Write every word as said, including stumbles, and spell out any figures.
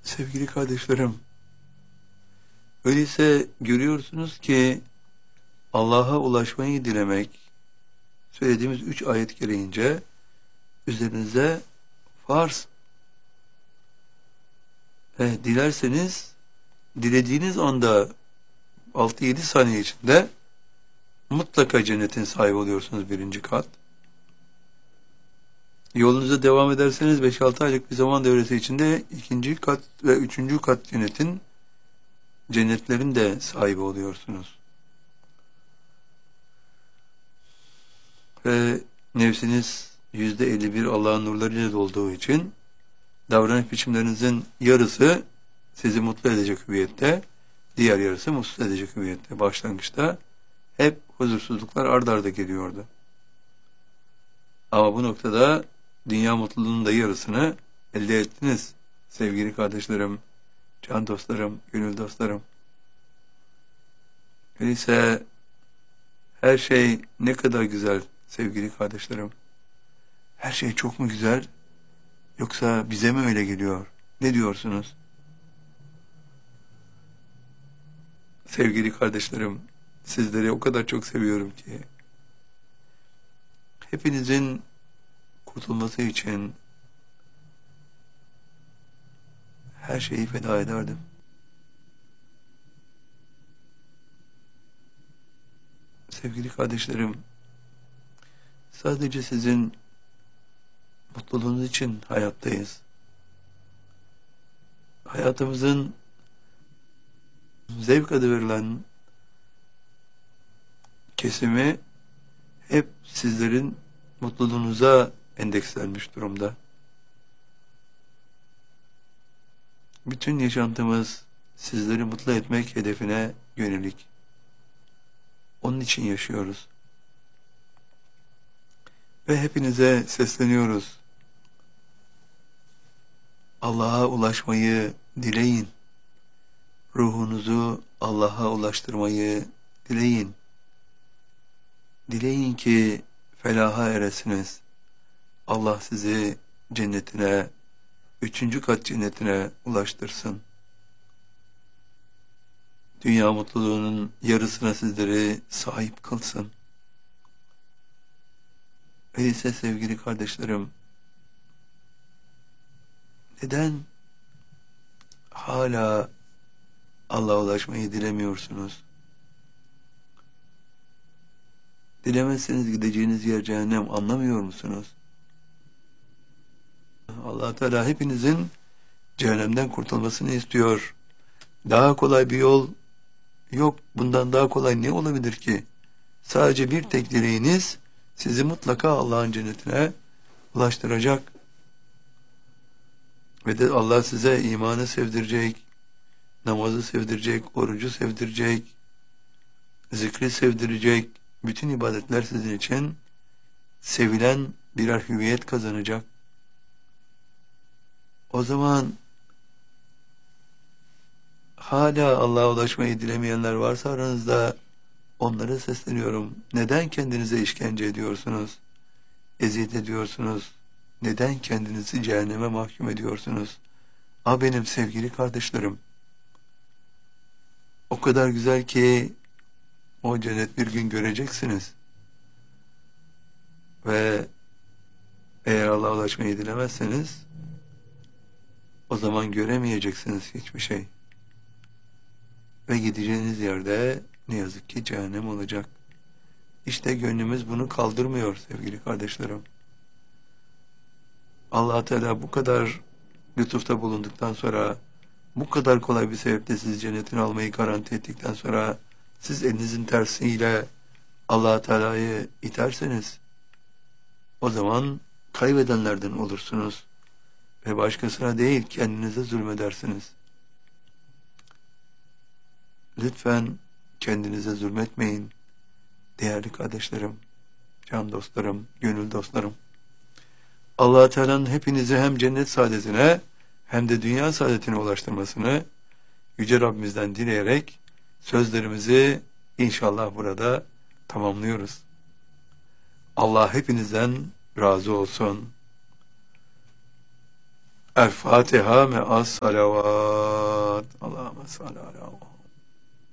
Sevgili kardeşlerim, öyleyse görüyorsunuz ki Allah'a ulaşmayı dilemek, söylediğimiz üç ayet gereğince üzerinize farz. Ve dilerseniz, dilediğiniz anda altı yedi saniye içinde mutlaka cennetin sahibi oluyorsunuz birinci kat. Yolunuza devam ederseniz beş altı aylık bir zaman devresi içinde ikinci kat ve üçüncü kat cennetin cennetlerin de sahibi oluyorsunuz. Ve nefsiniz yüzde elli bir Allah'ın nurlarıyla dolduğu için davranış biçimlerinizin yarısı sizi mutlu edecek hüviyette, diğer yarısı mutsuz edecek hüviyette. Başlangıçta hep huzursuzluklar ard arda geliyordu. Ama bu noktada dünya mutluluğunun da yarısını elde ettiniz sevgili kardeşlerim, can dostlarım, gönül dostlarım. Öyleyse her şey ne kadar güzel sevgili kardeşlerim. Her şey çok mu güzel? Yoksa bize mi öyle geliyor? Ne diyorsunuz? Sevgili kardeşlerim, sizleri o kadar çok seviyorum ki hepinizin kurtulması için her şeyi feda ederdim. Sevgili kardeşlerim, sadece sizin mutluluğunuz için hayattayız. Hayatımızın zevk adı verilen kesimi hep sizlerin mutluluğunuza endekslenmiş durumda. Bütün yaşantımız sizleri mutlu etmek hedefine yönelik. Onun için yaşıyoruz. Ve hepinize sesleniyoruz. Allah'a ulaşmayı dileyin. Ruhunuzu Allah'a ulaştırmayı dileyin. Dileyin ki felaha eresiniz. Allah sizi cennetine, üçüncü kat cennetine ulaştırsın. Dünya mutluluğunun yarısına sizleri sahip kılsın. Öyleyse sevgili kardeşlerim, neden hala Allah'a ulaşmayı dilemiyorsunuz? Dilemezseniz gideceğiniz yer cehennem, anlamıyor musunuz? Allah Teala hepinizin cehennemden kurtulmasını istiyor. Daha kolay bir yol yok. Bundan daha kolay ne olabilir ki? Sadece bir tek dileğiniz sizi mutlaka Allah'ın cennetine ulaştıracak. Ve de Allah size imanı sevdirecek, namazı sevdirecek, orucu sevdirecek, zikri sevdirecek. Bütün ibadetler sizin için sevilen birer hüviyet kazanacak. O zaman hala Allah'a ulaşmayı dilemeyenler varsa aranızda, onlara sesleniyorum. Neden kendinize işkence ediyorsunuz? Eziyet ediyorsunuz? Neden kendinizi cehenneme mahkum ediyorsunuz? Ah benim sevgili kardeşlerim. O kadar güzel ki o cennet bir gün göreceksiniz. Ve eğer Allah'a ulaşmayı dilemezseniz o zaman göremeyeceksiniz hiçbir şey. Ve gideceğiniz yerde ne yazık ki cehennem olacak. İşte gönlümüz bunu kaldırmıyor sevgili kardeşlerim. Allah Teala bu kadar lütufta bulunduktan sonra, bu kadar kolay bir sebeple siz cennetini almayı garanti ettikten sonra, siz elinizin tersiyle Allah Teala'yı iterseniz, o zaman kaybedenlerden olursunuz ve başkasına değil kendinize zulmedersiniz. Lütfen kendinize zulmetmeyin değerli kardeşlerim, can dostlarım, gönül dostlarım. Allah Teala'nın hepinizi hem cennet saadetine hem de dünya saadetine ulaştırmasını Yüce Rabbimizden dileyerek sözlerimizi inşallah burada tamamlıyoruz. Allah hepinizden razı olsun. El Fatiha me'as salavat. Allahümme salli ala